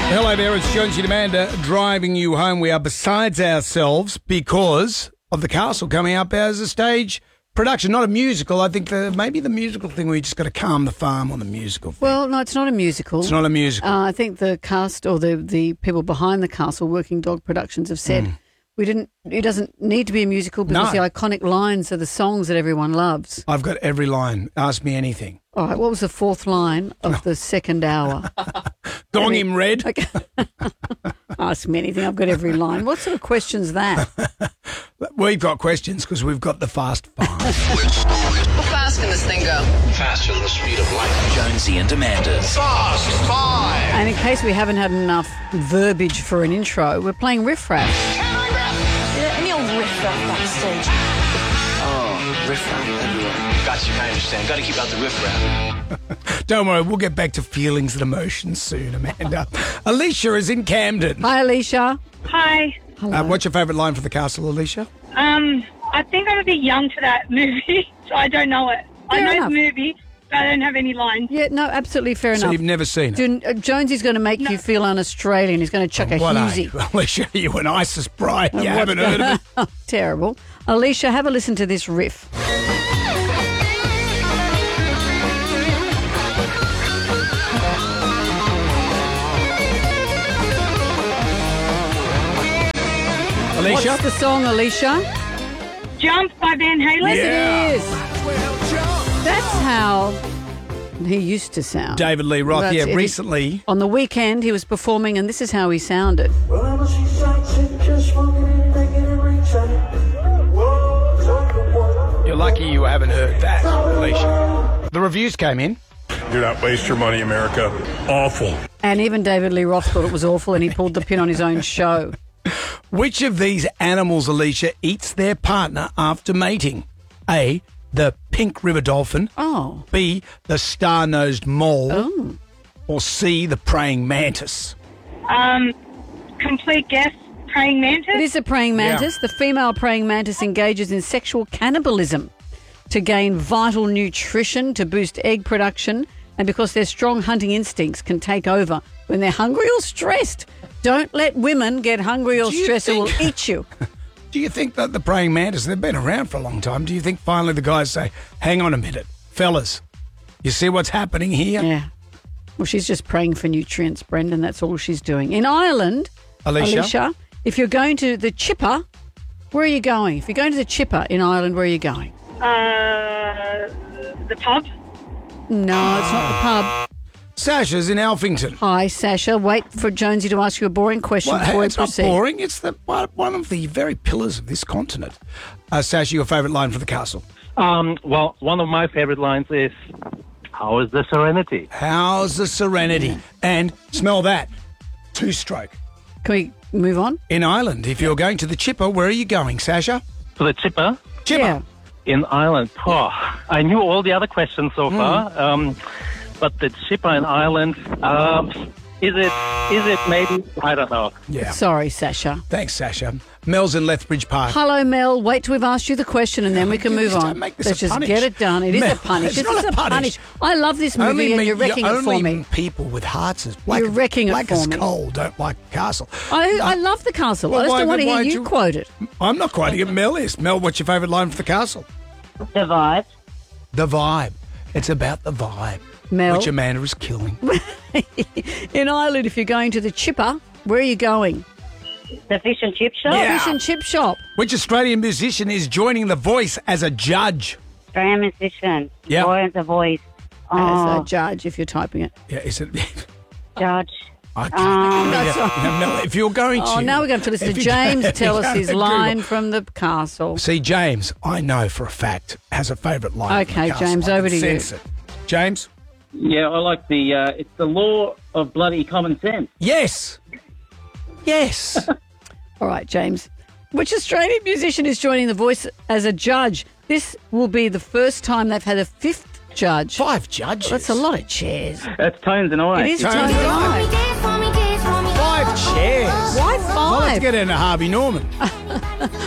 Hello there, it's Jonesy and Amanda driving you home. We are besides ourselves because of The Castle coming up as a stage production, not a musical. I think maybe the musical thing, we just got to calm the farm on the musical thing. Well, no, it's not a musical. It's not a musical. I think the cast or the people behind The Castle, Working Dog Productions, have said it doesn't need to be a musical because the iconic lines are the songs that everyone loves. I've got every line. Ask me anything. All right, what was the fourth line of the second hour? Gong him red. Okay. Ask me anything. I've got every line. What sort of question's that? We've got questions because we've got the fast five. How fast can this thing go? Faster than the speed of light. Jonesy and Amanda's Fast Five. And in case we haven't had enough verbiage for an intro, we're playing Riff Raff. Yeah, any old riff raff backstage. Oh, riff raff everywhere. Got you, I understand. Got to keep out the riff raff. Don't worry, we'll get back to feelings and emotions soon, Amanda. Alicia is in Camden. Hi, Alicia. Hi. Hello. What's your favourite line for The Castle, Alicia? I think I'm a bit young for that movie, so I don't know it. I know enough. the movie, but I don't have any lines. Yeah, no, absolutely fair So enough. you've never seen it? Jonesy's going to make you feel un-Australian. He's going to chuck a What are hoosie. you? Alicia, you an ISIS bride. You haven't heard of it? Terrible. Alicia, have a listen to this riff. Alicia? What's the song, Alicia? Jump by Van Halen. Yeah. It is. That's how he used to sound. David Lee Roth, That's it. recently. On the weekend, he was performing, and this is how he sounded. You're lucky you haven't heard that, Alicia. The reviews came in. Do not waste your money, America. Awful. And even David Lee Roth thought it was awful, and he pulled the pin on his own show. Which of these animals, Alicia, eats their partner after mating? A, the pink river dolphin. Oh. B, the star-nosed mole. Oh. Or C, the praying mantis. Complete guess, praying mantis. It is a praying mantis. The female praying mantis engages in sexual cannibalism to gain vital nutrition, to boost egg production, and because their strong hunting instincts can take over when they're hungry or stressed. Don't let women get hungry or stressed, or will eat you. Do you think that the praying mantis, they've been around for a long time, do you think finally the guys say, hang on a minute, fellas, you see what's happening here? Yeah. Well, she's just praying for nutrients, Brendan. That's all she's doing. In Ireland, Alicia, if you're going to the Chipper, where are you going? If you're going to the Chipper in Ireland, where are you going? The pub. No, it's not the pub. Sasha's in Alphington. Hi, Sasha. Wait for Jonesy to ask you a boring question Well, before we it's proceed. not boring. It's one of the very pillars of this continent. Sasha, your favourite line for The Castle? Well, one of my favorite lines is, "How is the Serenity?" How's the Serenity? And smell that, two-stroke. Can we move on? In Ireland, if you're going to the Chipper, where are you going, Sasha? To the Chipper Chipper. Yeah. in Ireland. Oh, I knew all the other questions so far, but the Chipper in Ireland, is it maybe? I don't know. Yeah. Sorry, Sasha. Thanks, Sasha. Mel's in Lethbridge Park. Hello, Mel. Wait till we've asked you the question and then we can move Don't on. make this Let's a just punish. get it done. It is Mel, a punish. it's This not is a a punish. I love this movie and you're wrecking it for me. People with hearts as black, You're wrecking it black for as me. coal don't like Castle. I love the Castle. Well, I just why- don't want to why hear do you you- quote it. I'm not quoting it. Mel is. Mel, what's your favourite line for The Castle? The vibe. The vibe. It's about the vibe. Mel. Which Amanda is killing. In Ireland, if you're going to the Chipper, where are you going? The fish and chip shop. Yeah. Fish and chip shop. Which Australian musician is joining The Voice as a judge? Australian musician. Yeah. Boy, the voice. As Oh, a judge, if you're typing it. Yeah, is it? judge. I can't. That's right. Mel, if you're going to. Oh, now we're going to listen to if you James go- tell if you us go his to line Google. from the Castle. See, James, I know for a fact, has a favourite line. from Okay, The Castle. James, I can over to you. sense it. James? Yeah, I like it's the law of bloody common sense. Yes. Yes. All right, James. Which Australian musician is joining The Voice as a judge? This will be the first time they've had a fifth judge. 5 judges. That's a lot of chairs. That's Tones and I. It is Tones Tones and and I. 5 chairs. Why Well, let's 5? get into Harvey Norman.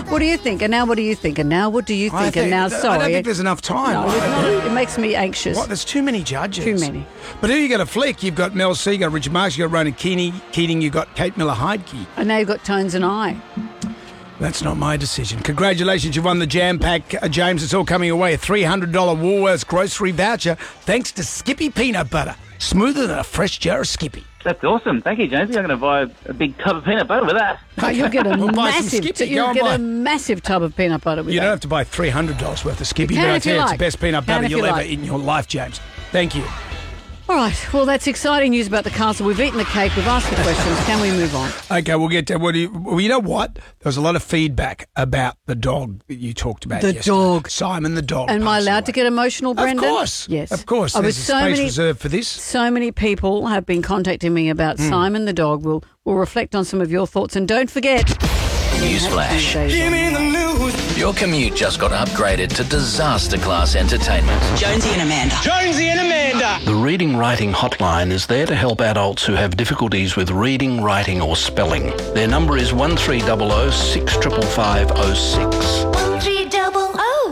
What do you think? And now what do you think? And now what do you think? And now, I sorry. don't think there's enough time. No, it's not. It makes me anxious. What? There's too many judges. Too many. But who you got a flick? You've got Mel C, you've got Richard Marx, you've got Ronan Keating, you've got Kate Miller-Heidke. And now you've got Tones and I. That's not my decision. Congratulations, you've won the Jam Pack, James. It's all coming away. A $300 Woolworths grocery voucher thanks to Skippy Peanut Butter. Smoother than a fresh jar of Skippy. That's awesome. Thank you, Jonesy. I'm going to buy a big tub of peanut butter with that. Oh, you'll get a We'll buy some massive. Skippy. Go You'll and get buy. a massive tub of peanut butter with You that. don't have to buy $300 worth of Skippy, You can but I if tell you you, it's like. the best peanut Can butter if you'll you ever like. eat in your life, James. Thank you. All right. Well, that's exciting news about the castle. We've eaten the cake. We've asked the questions. Can we move on? Okay, we'll get to well, you know what? There was a lot of feedback about the dog that you talked about The yesterday. dog. Simon the dog. Am I passed allowed away. to get emotional, Brendan? Of course. Yes. Of course. I There's was a space reserved for this. So many people have been contacting me about Simon the dog. We'll reflect on some of your thoughts. And don't forget... Newsflash. Your commute just got upgraded to disaster class entertainment. Jonesy and Amanda. The Reading Writing Hotline is there to help adults who have difficulties with reading, writing or spelling. Their number is 1300 65506. 1300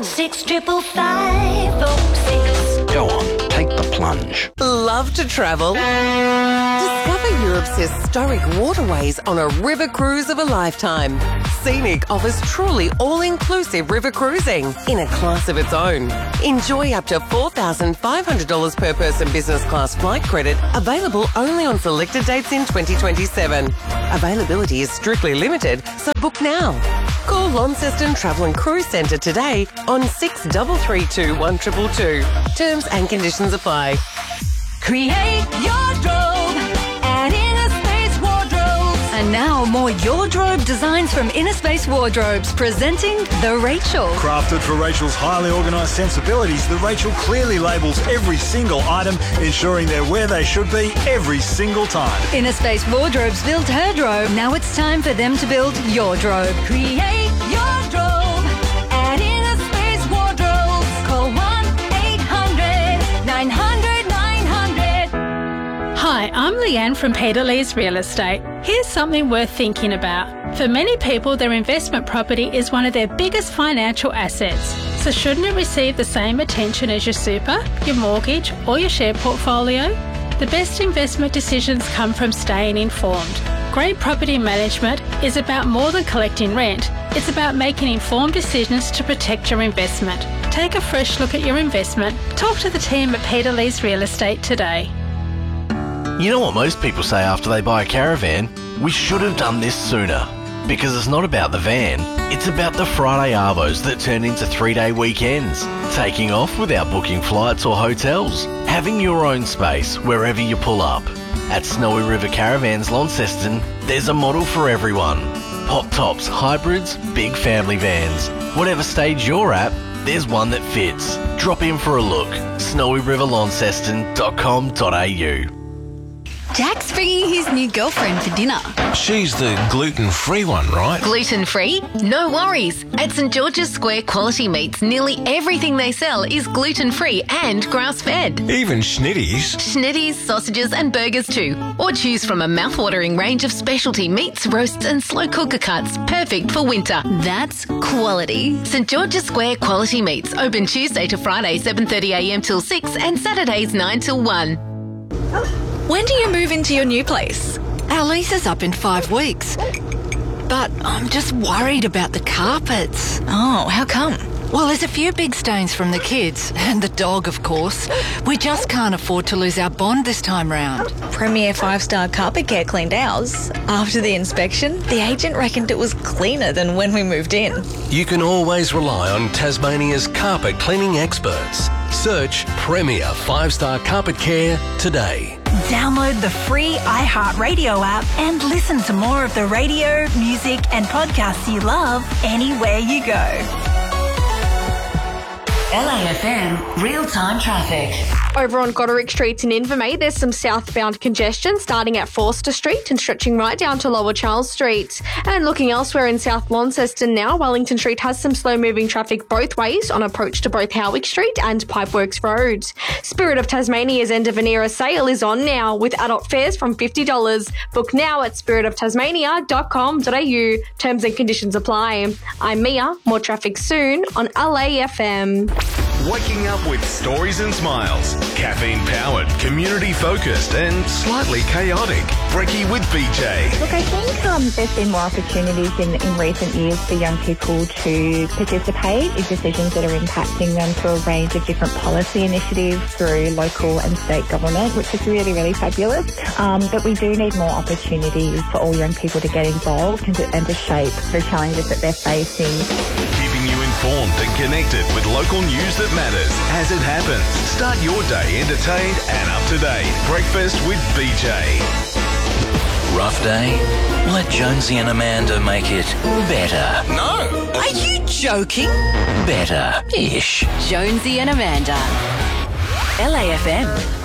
65506. Go on, take the plunge. Love to travel? Discover Europe's historic waterways on a river cruise of a lifetime. Scenic offers truly all-inclusive river cruising in a class of its own. Enjoy up to $4,500 per person business class flight credit, available only on selected dates in 2027. Availability is strictly limited, so book now. Call Launceston Travel and Cruise Centre today on 6332 1222. Terms and conditions apply. Create your drobe at Inner Space Wardrobes. And now more Your Drobe designs from Inner Space Wardrobes, presenting the Rachel. Crafted for Rachel's highly organised sensibilities, the Rachel clearly labels every single item, ensuring they're where they should be every single time. Inner Space Wardrobes built her drobe. Now it's time for them to build your drobe. Create your drobe at Inner Space Wardrobes. Call 1-800-900-900. Hi, I'm Leanne from Peter Lee's Real Estate. Here's something worth thinking about. For many people, their investment property is one of their biggest financial assets. So shouldn't it receive the same attention as your super, your mortgage, or your share portfolio? The best investment decisions come from staying informed. Great property management is about more than collecting rent. It's about making informed decisions to protect your investment. Take a fresh look at your investment. Talk to the team at Peter Lee's Real Estate today. You know what most people say after they buy a caravan? We should have done this sooner. Because it's not about the van, it's about the Friday arvos that turn into 3-day weekends. Taking off without booking flights or hotels. Having your own space wherever you pull up. At Snowy River Caravans Launceston, there's a model for everyone. Pop tops, hybrids, big family vans. Whatever stage you're at, there's one that fits. Drop in for a look. snowyriverlaunceston.com.au. Jack's bringing his new girlfriend for dinner. She's the gluten-free one, right? Gluten-free? No worries. At St George's Square Quality Meats, nearly everything they sell is gluten-free and grass-fed. Even schnitties. Schnitties, sausages and burgers too. Or choose from a mouth-watering range of specialty meats, roasts and slow cooker cuts, perfect for winter. That's quality. St George's Square Quality Meats, open Tuesday to Friday 7:30am till 6 and Saturdays 9 till 1. When do you move into your new place? Our lease is up in 5 weeks. But I'm just worried about the carpets. Oh, how come? Well, there's a few big stains from the kids, and the dog, of course. We just can't afford to lose our bond this time round. Premier 5-star Carpet Care cleaned ours. After the inspection, the agent reckoned it was cleaner than when we moved in. You can always rely on Tasmania's carpet cleaning experts. Search Premier 5-star Carpet Care today. Download the free iHeartRadio app and listen to more of the radio, music and podcasts you love anywhere you go. LAFM Real-Time Traffic. Over on Goderic Street in Invermay, there's some southbound congestion starting at Forster Street and stretching right down to Lower Charles Street. And looking elsewhere in South Launceston now, Wellington Street has some slow-moving traffic both ways on approach to both Howick Street and Pipeworks Road. Spirit of Tasmania's end of an era sale is on now with adult fares from $50. Book now at spiritoftasmania.com.au. Terms and conditions apply. I'm Mia. More traffic soon on LAFM. Waking up with stories and smiles. Caffeine-powered, community-focused and slightly chaotic. Brekkie with BJ. Look, I think there's been more opportunities in recent years for young people to participate in decisions that are impacting them through a range of different policy initiatives through local and state government, which is really, really fabulous. But we do need more opportunities for all young people to get involved and to shape the challenges that they're facing. Keeping you informed and connected with local news that matters as it happens. Start your day entertained and up to date. Breakfast with BJ. Rough day? Let Jonesy and Amanda make it better. No. Are you joking? Better-ish. Jonesy and Amanda. LAFM.